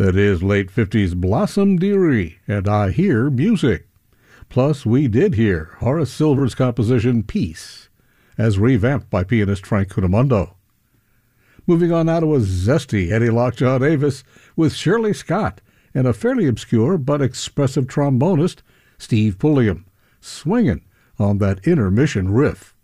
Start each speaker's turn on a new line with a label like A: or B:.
A: That is late 50s Blossom Dearie and I Hear Music. Plus, we did hear Horace Silver's composition Peace, as revamped by pianist Frank Cunimondo. Moving on now to a zesty Eddie Lockjaw Davis with Shirley Scott and a fairly obscure but expressive trombonist, Steve Pulliam, swinging on that intermission riff.